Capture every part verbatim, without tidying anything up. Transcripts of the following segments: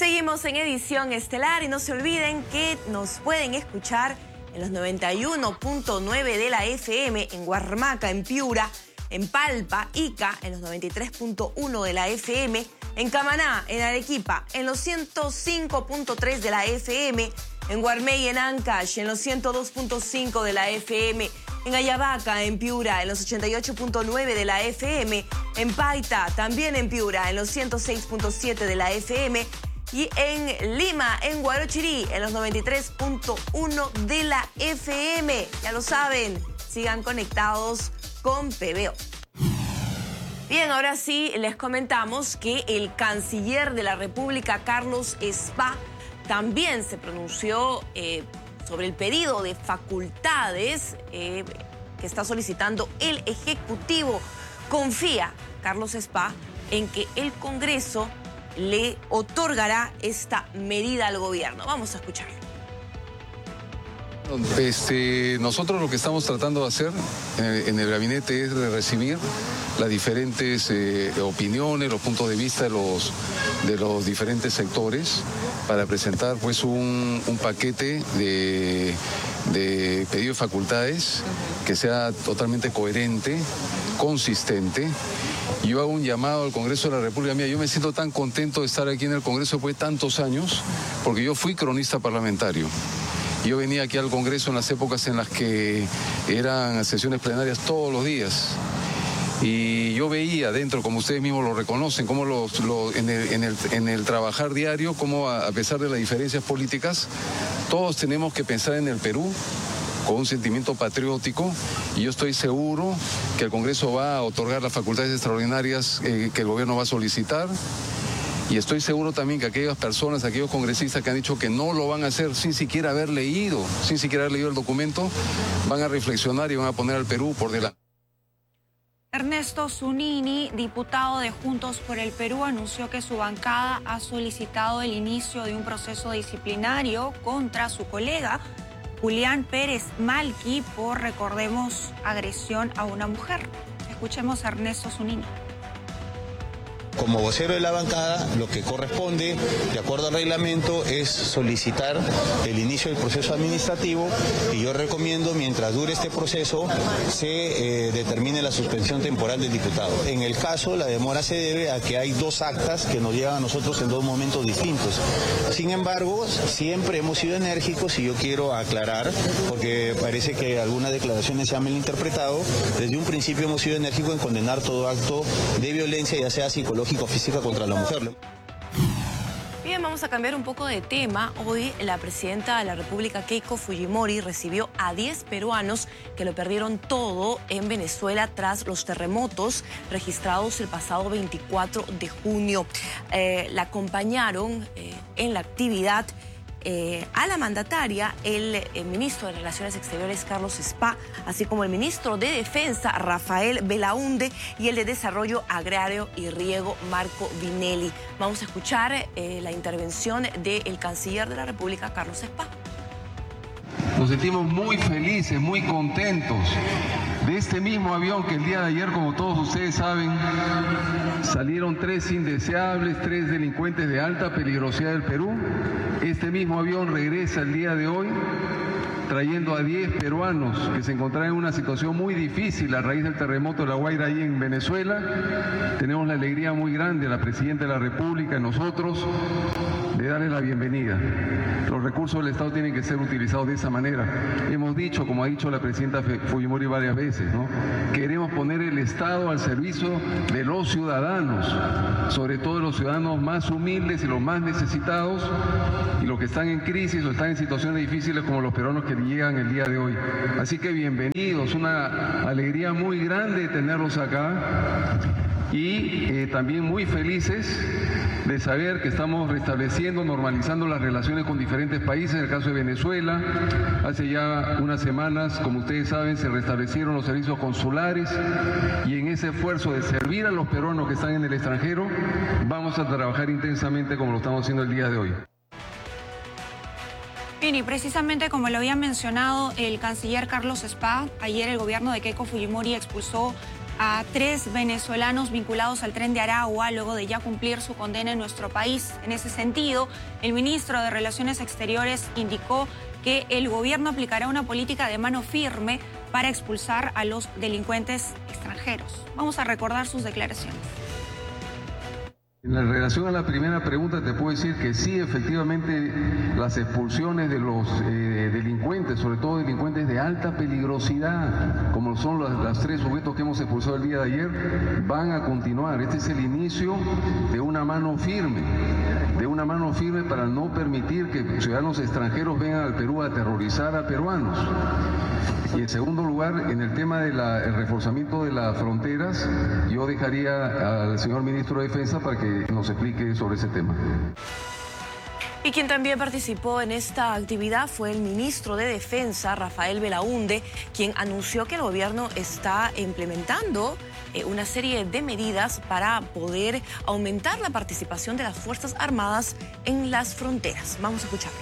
Seguimos en edición estelar y no se olviden que nos pueden escuchar en los noventa y uno punto nueve de la F M, en Huarmaca, en Piura, en Palpa, Ica, en los noventa y tres punto uno de la F M, en Camaná, en Arequipa, en los ciento cinco punto tres de la F M, en Guarmey, en Ancash, en los ciento dos punto cinco de la F M, en Ayabaca, en Piura, en los ochenta y ocho punto nueve de la F M, en Paita, también en Piura, en los ciento seis punto siete de la F M, y en Lima, en Guarochirí, en los noventa y tres punto uno de la F M. Ya lo saben, sigan conectados con P B O. Bien, ahora sí les comentamos que el canciller de la República, Carlos Spa, también se pronunció eh, sobre el pedido de facultades eh, que está solicitando el Ejecutivo. Confía Carlos Spa en que el Congreso le otorgará esta medida al gobierno. Vamos a escucharlo. Este, nosotros lo que estamos tratando de hacer en el, en el gabinete es de recibir las diferentes eh, opiniones, los puntos de vista de los, de los diferentes sectores para presentar pues un, un paquete de, de pedido de facultades que sea totalmente coherente, consistente. Yo hago un llamado al Congreso de la República. Mira, yo me siento tan contento de estar aquí en el Congreso después de tantos años, porque yo fui cronista parlamentario. Yo venía aquí al Congreso en las épocas en las que eran sesiones plenarias todos los días. Y yo veía dentro, como ustedes mismos lo reconocen, cómo los, los, en, el, en, el, en el trabajar diario, cómo a, a pesar de las diferencias políticas, todos tenemos que pensar en el Perú con un sentimiento patriótico, y yo estoy seguro que el Congreso va a otorgar las facultades extraordinarias eh, que el gobierno va a solicitar. Y estoy seguro también que aquellas personas, aquellos congresistas que han dicho que no lo van a hacer sin siquiera haber leído, sin siquiera haber leído el documento, van a reflexionar y van a poner al Perú por delante. Ernesto Zunini, diputado de Juntos por el Perú, anunció que su bancada ha solicitado el inicio de un proceso disciplinario contra su colega Julián Pérez Malqui por, recordemos, agresión a una mujer. Escuchemos a Ernesto Zunini. Como vocero de la bancada, lo que corresponde, de acuerdo al reglamento, es solicitar el inicio del proceso administrativo, y yo recomiendo, mientras dure este proceso, se eh, determine la suspensión temporal del diputado. En el caso, la demora se debe a que hay dos actas que nos llegan a nosotros en dos momentos distintos. Sin embargo, siempre hemos sido enérgicos, y yo quiero aclarar, porque parece que algunas declaraciones se han malinterpretado. Desde un principio hemos sido enérgicos en condenar todo acto de violencia, ya sea psicológica o física, contra la mujer. Bien, vamos a cambiar un poco de tema. Hoy la presidenta de la República, Keiko Fujimori, recibió a diez peruanos que lo perdieron todo en Venezuela tras los terremotos registrados el pasado veinticuatro de junio. Eh, la acompañaron eh, en la actividad Eh, a la mandataria, el, el ministro de Relaciones Exteriores, Carlos Spa, así como el ministro de Defensa, Rafael Belaunde, y el de Desarrollo Agrario y Riego, Marco Vinelli. Vamos a escuchar eh, la intervención del canciller de la República, Carlos Spa. Nos sentimos muy felices, muy contentos de este mismo avión que el día de ayer, como todos ustedes saben, salieron tres indeseables, tres delincuentes de alta peligrosidad del Perú. Este mismo avión regresa el día de hoy trayendo a diez peruanos que se encontraban en una situación muy difícil a raíz del terremoto de La Guaira ahí en Venezuela. Tenemos la alegría muy grande, la presidenta de la República y nosotros, de darle la bienvenida. Los recursos del Estado tienen que ser utilizados de esa manera. Hemos dicho, como ha dicho la presidenta Fujimori varias veces, ¿no?, queremos poner el Estado al servicio de los ciudadanos, sobre todo de los ciudadanos más humildes y los más necesitados, y los que están en crisis o están en situaciones difíciles, como los peruanos que llegan el día de hoy. Así que bienvenidos, una alegría muy grande tenerlos acá, y eh, también muy felices de saber que estamos restableciendo, normalizando las relaciones con diferentes países. En el caso de Venezuela, hace ya unas semanas, como ustedes saben, se restablecieron los servicios consulares, y en ese esfuerzo de servir a los peruanos que están en el extranjero, vamos a trabajar intensamente como lo estamos haciendo el día de hoy. Bien, y precisamente como lo había mencionado el canciller Carlos Spa, ayer el gobierno de Keiko Fujimori expulsó a tres venezolanos vinculados al Tren de Aragua luego de ya cumplir su condena en nuestro país. En ese sentido, el ministro de Relaciones Exteriores indicó que el gobierno aplicará una política de mano firme para expulsar a los delincuentes extranjeros. Vamos a recordar sus declaraciones. En relación a la primera pregunta te puedo decir que sí, efectivamente, las expulsiones de los eh, delincuentes, sobre todo delincuentes de alta peligrosidad, como son las, las tres sujetos que hemos expulsado el día de ayer, van a continuar. Este es el inicio de una mano firme, de una mano firme para no permitir que ciudadanos extranjeros vengan al Perú a aterrorizar a peruanos. Y en segundo lugar, en el tema del reforzamiento de las fronteras, yo dejaría al señor ministro de Defensa para que nos explique sobre ese tema. Y quien también participó en esta actividad fue el ministro de Defensa, Rafael Belaúnde, quien anunció que el gobierno está implementando eh, una serie de medidas para poder aumentar la participación de las Fuerzas Armadas en las fronteras. Vamos a escucharlo.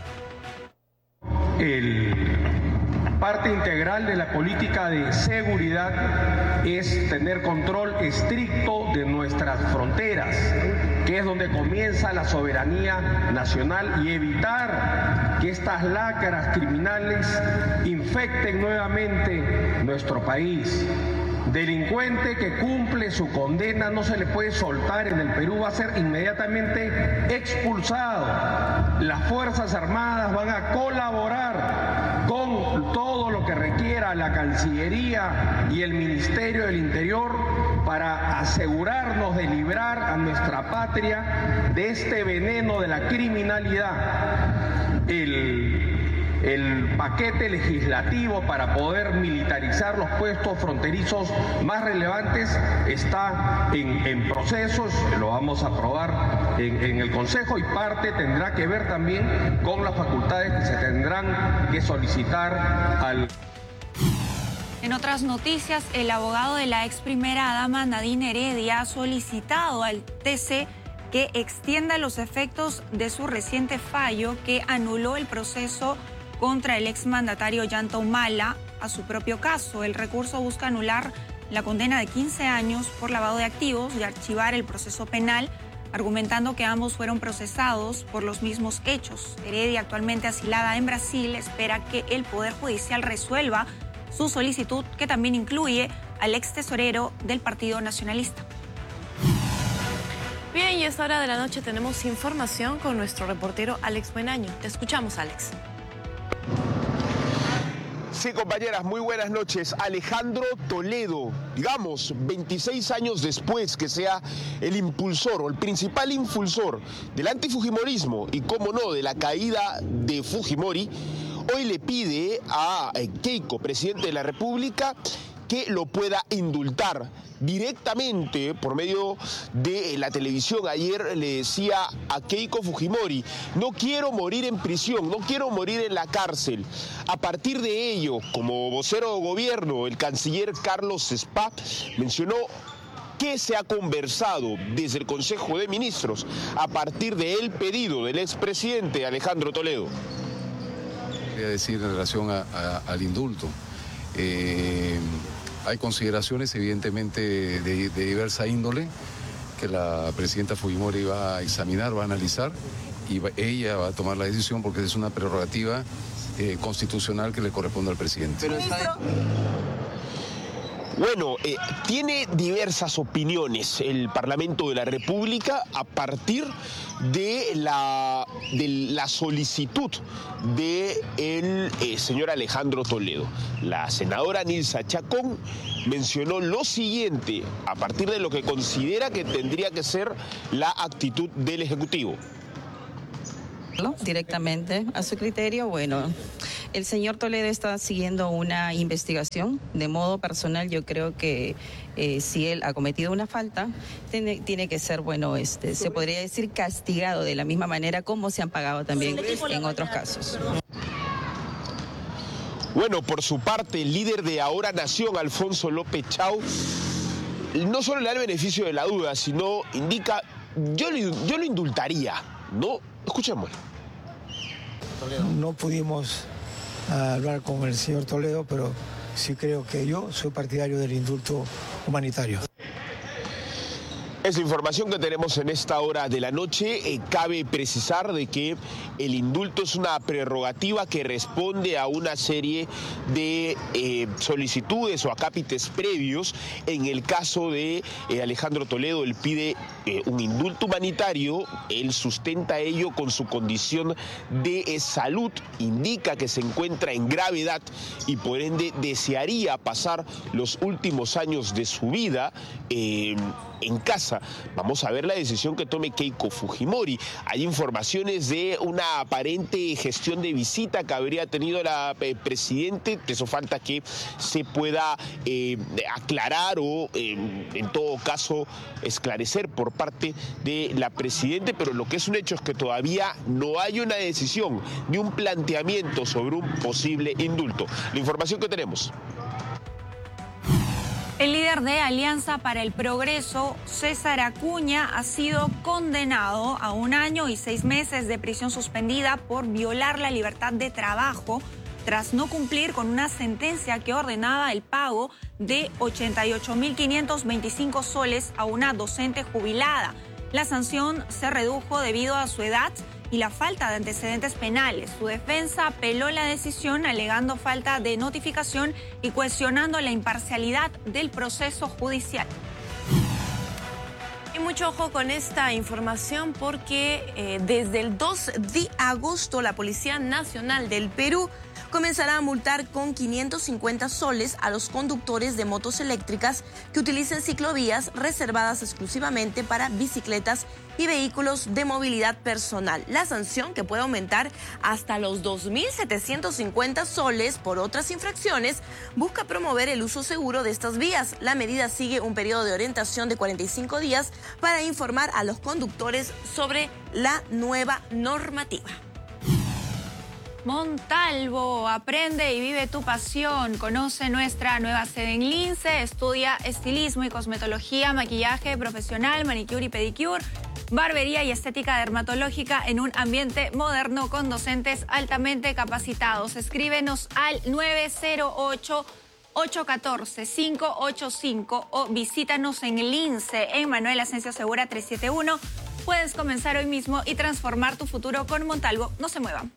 El... Parte integral de la política de seguridad es tener control estricto de nuestras fronteras, que es donde comienza la soberanía nacional, y evitar que estas lacras criminales infecten nuevamente nuestro país. Delincuente que cumple su condena no se le puede soltar en el Perú, va a ser inmediatamente expulsado. Las Fuerzas Armadas van a colaborar con todo lo que requiera la Cancillería y el Ministerio del Interior para asegurarnos de librar a nuestra patria de este veneno de la criminalidad. El El paquete legislativo para poder militarizar los puestos fronterizos más relevantes está en, en procesos, lo vamos a aprobar en, en el Consejo, y parte tendrá que ver también con las facultades que se tendrán que solicitar al... En otras noticias, el abogado de la ex primera dama Nadine Heredia ha solicitado al T C que extienda los efectos de su reciente fallo que anuló el proceso contra el exmandatario Ollanta Humala a su propio caso. El recurso busca anular la condena de quince años por lavado de activos y archivar el proceso penal, argumentando que ambos fueron procesados por los mismos hechos. Heredia, actualmente asilada en Brasil, espera que el Poder Judicial resuelva su solicitud, que también incluye al ex tesorero del Partido Nacionalista. Bien, y a esta hora de la noche tenemos información con nuestro reportero Alex Buenaño. Te escuchamos, Alex. Sí, compañeras, muy buenas noches. Alejandro Toledo, digamos, veintiséis años después que sea el impulsor o el principal impulsor del antifujimorismo y, cómo no, de la caída de Fujimori, hoy le pide a Keiko, presidente de la República, que lo pueda indultar directamente por medio de la televisión. Ayer le decía a Keiko Fujimori: no quiero morir en prisión, no quiero morir en la cárcel. A partir de ello, como vocero de gobierno, el canciller Carlos Spa mencionó que se ha conversado desde el Consejo de Ministros a partir del pedido del expresidente Alejandro Toledo. Quería decir en relación a, a, al indulto. Eh, hay consideraciones evidentemente de, de diversa índole que la presidenta Fujimori va a examinar, va a analizar, y va, ella va a tomar la decisión porque es una prerrogativa eh, constitucional que le corresponde al presidente. Pero está... Bueno, eh, tiene diversas opiniones el Parlamento de la República a partir de la, de la solicitud del eh, señor Alejandro Toledo. La senadora Nilsa Chacón mencionó lo siguiente a partir de lo que considera que tendría que ser la actitud del Ejecutivo. Directamente a su criterio, bueno, el señor Toledo está siguiendo una investigación. De modo personal, yo creo que eh, si él ha cometido una falta, tiene, tiene que ser, bueno, este, se podría decir castigado de la misma manera como se han pagado también en otros casos. Bueno, por su parte, el líder de Ahora Nación, Alfonso López Chau, no solo le da el beneficio de la duda, sino indica, yo, yo lo indultaría, ¿no? Escuchemos. No pudimos hablar con el señor Toledo, pero sí creo que yo soy partidario del indulto humanitario. Es la información que tenemos en esta hora de la noche. Eh, cabe precisar de que el indulto es una prerrogativa que responde a una serie de eh, solicitudes o acápites previos. En el caso de eh, Alejandro Toledo, él pide eh, un indulto humanitario. Él sustenta ello con su condición de eh, salud. Indica que se encuentra en gravedad y por ende desearía pasar los últimos años de su vida eh, en casa. Vamos a ver la decisión que tome Keiko Fujimori. Hay informaciones de una aparente gestión de visita que habría tenido la eh, presidente. Eso falta que se pueda eh, aclarar o eh, en todo caso esclarecer por parte de la presidente, pero lo que es un hecho es que todavía no hay una decisión ni un planteamiento sobre un posible indulto. La información que tenemos. El líder de Alianza para el Progreso, César Acuña, ha sido condenado a un año y seis meses de prisión suspendida por violar la libertad de trabajo tras no cumplir con una sentencia que ordenaba el pago de ochenta y ocho mil quinientos veinticinco soles a una docente jubilada. La sanción se redujo debido a su edad y la falta de antecedentes penales. Su defensa apeló la decisión alegando falta de notificación y cuestionando la imparcialidad del proceso judicial. Y mucho ojo con esta información porque eh, desde el dos de agosto la Policía Nacional del Perú comenzará a multar con quinientos cincuenta soles a los conductores de motos eléctricas que utilicen ciclovías reservadas exclusivamente para bicicletas y vehículos de movilidad personal. La sanción, que puede aumentar hasta los dos mil setecientos cincuenta soles por otras infracciones, busca promover el uso seguro de estas vías. La medida sigue un periodo de orientación de cuarenta y cinco días para informar a los conductores sobre la nueva normativa. Montalvo, aprende y vive tu pasión. Conoce nuestra nueva sede en Lince. Estudia estilismo y cosmetología, maquillaje profesional, manicure y pedicure, barbería y estética dermatológica en un ambiente moderno con docentes altamente capacitados. Escríbenos al nueve cero ocho, ocho uno cuatro, cinco ocho cinco o visítanos en Lince, en Manuel Asensio Segura trescientos setenta y uno. Puedes comenzar hoy mismo y transformar tu futuro con Montalvo. No se muevan.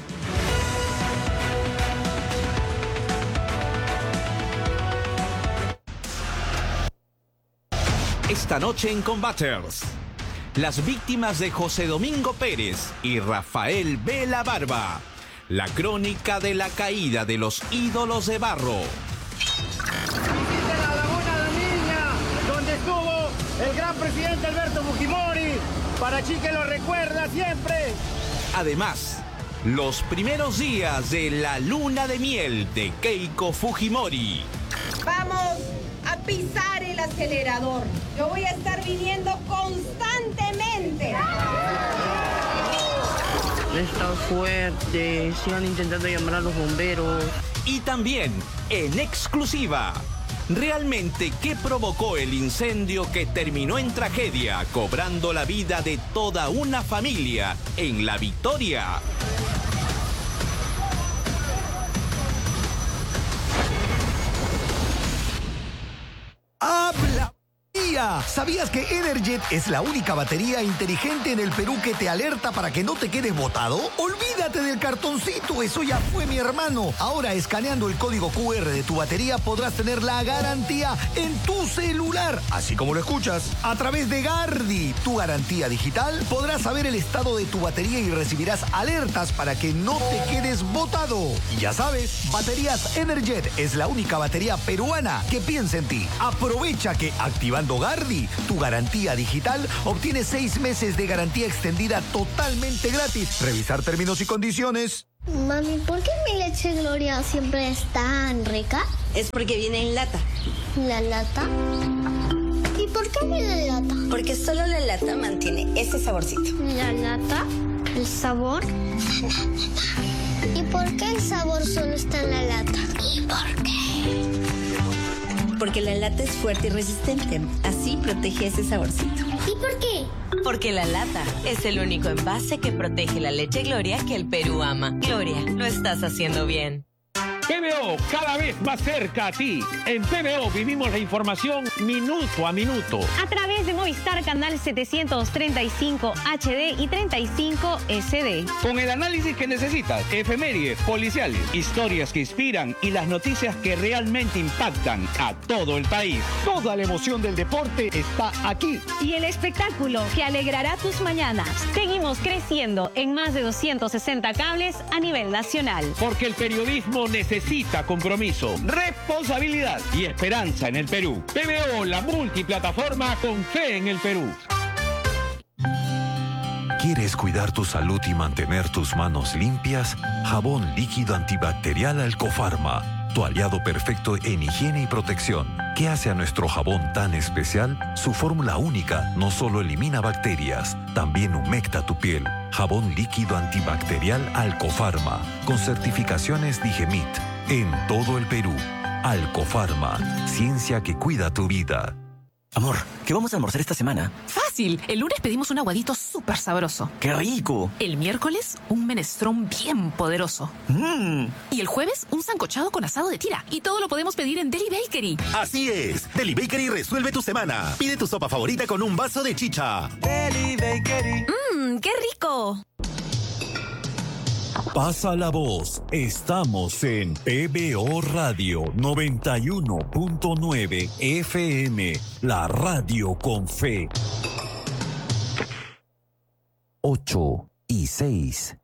Esta noche en Combaters, las víctimas de José Domingo Pérez y Rafael Vela Barba. La crónica de la caída de los ídolos de barro. Visiten la Laguna de Niña, donde estuvo el gran presidente Alberto Fujimori. Parachi que lo recuerda siempre. Además, los primeros días de la luna de miel de Keiko Fujimori. Vamos a pisar el acelerador. Yo voy a estar viniendo constantemente. Está fuerte, sigan intentando llamar a los bomberos. Y también, en exclusiva, ¿realmente qué provocó el incendio que terminó en tragedia, cobrando la vida de toda una familia en La Victoria? ¡Habla! ¿Sabías que Energet es la única batería inteligente en el Perú que te alerta para que no te quedes botado? Olvídate del cartoncito, eso ya fue, mi hermano. Ahora, escaneando el código cu erre de tu batería, podrás tener la garantía en tu celular. Así como lo escuchas, a través de Gardi, tu garantía digital, podrás saber el estado de tu batería y recibirás alertas para que no te quedes botado. Y ya sabes, Baterías Energet es la única batería peruana que piensa en ti. Aprovecha que activando Gardi, tu garantía digital, obtienes seis meses de garantía extendida totalmente gratis. Revisar términos y condiciones. Mami, ¿por qué mi leche Gloria siempre es tan rica? Es porque viene en lata. ¿La lata? ¿Y por qué viene en lata? Porque solo la lata mantiene ese saborcito. ¿La lata? ¿El sabor? ¿Y por qué el sabor solo está en la lata? ¿Y por qué? Porque la lata es fuerte y resistente. Así protege ese saborcito. ¿Y por qué? Porque la lata es el único envase que protege la leche Gloria que el Perú ama. Gloria, lo estás haciendo bien. P B O, cada vez más cerca a ti. En P B O vivimos la información minuto a minuto. A través de Movistar Canal setecientos treinta y cinco H D y treinta y cinco S D. Con el análisis que necesitas, efemérides, policiales, historias que inspiran y las noticias que realmente impactan a todo el país. Toda la emoción del deporte está aquí. Y el espectáculo que alegrará tus mañanas. Seguimos creciendo en más de doscientos sesenta cables a nivel nacional. Porque el periodismo necesita compromiso, responsabilidad y esperanza en el Perú. P B O, la multiplataforma con fe en el Perú. ¿Quieres cuidar tu salud y mantener tus manos limpias? Jabón líquido antibacterial Alcofarma, tu aliado perfecto en higiene y protección. ¿Qué hace a nuestro jabón tan especial? Su fórmula única no solo elimina bacterias, también humecta tu piel. Jabón líquido antibacterial Alcofarma, con certificaciones Digemit, en todo el Perú. Alcofarma, ciencia que cuida tu vida. Amor, ¿qué vamos a almorzar esta semana? Fácil. El lunes pedimos un aguadito súper sabroso. ¡Qué rico! El miércoles, un menestrón bien poderoso. Mmm. Y el jueves, un sancochado con asado de tira. Y todo lo podemos pedir en Deli Bakery. Así es. Deli Bakery resuelve tu semana. Pide tu sopa favorita con un vaso de chicha. Deli Bakery. Mmm, ¡qué rico! Pasa la voz. Estamos en P B O Radio noventa y uno punto nueve F M, la radio con fe. ocho y seis.